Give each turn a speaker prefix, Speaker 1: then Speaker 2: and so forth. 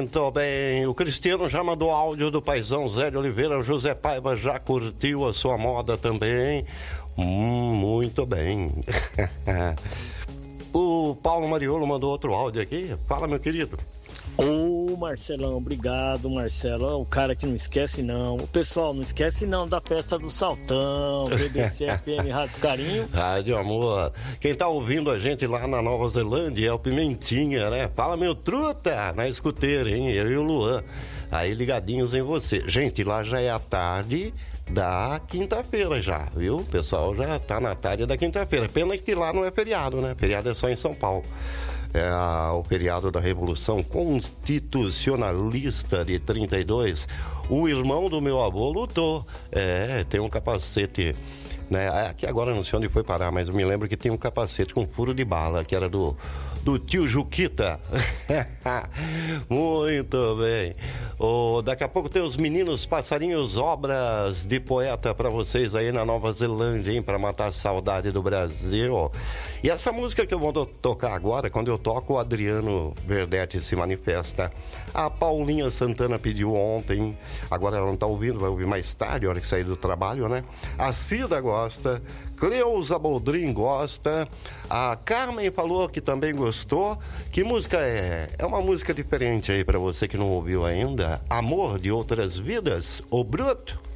Speaker 1: Muito bem, o Cristiano já mandou áudio do paizão Zé de Oliveira, o José Paiva já curtiu a sua moda também. Muito bem. O Paulo Mariolo mandou outro áudio aqui. Fala, meu querido.
Speaker 2: Ô, Marcelão, obrigado, Marcelão, o cara que não esquece não. O pessoal, não esquece não da festa do Saltão, BBC FM Rádio Carinho.
Speaker 1: Rádio Amor. Quem tá ouvindo a gente lá na Nova Zelândia é o Pimentinha, né? Fala, meu truta, na escuteira, hein? Eu e o Luan. Aí ligadinhos em você. Gente, lá já é a tarde da quinta-feira já, viu? O pessoal já tá na tarde da quinta-feira. Pena que lá não é feriado, né? Feriado é só em São Paulo. É o feriado da Revolução Constitucionalista de 32. O irmão do meu avô lutou. Tem um capacete, né? Aqui agora não sei onde foi parar, mas eu me lembro que tem um capacete com furo de bala, que era do tio Juquita. Muito bem. Daqui a pouco tem os Meninos Passarinhos, obras de poeta para vocês aí na Nova Zelândia, hein? Para matar a saudade do Brasil. E essa música que eu vou tocar agora, quando eu toco, o Adriano Verdetti se manifesta. A Paulinha Santana pediu ontem, agora ela não tá ouvindo, vai ouvir mais tarde, a hora que sair do trabalho, né? A Cida gosta, Cleusa Boldrin gosta, a Carmen falou que também gostou. Que música é? É uma música diferente aí pra você que não ouviu ainda. Amor de Outras Vidas, O Bruto.